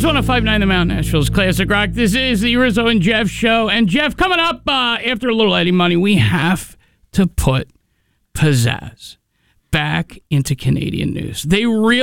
is 105.9 The Mountain, Nashville's Classic Rock. This is the Rizzo and Jeff Show. And Jeff, coming up after a little Eddie Money, we have to put pizzazz back into Canadian news. They really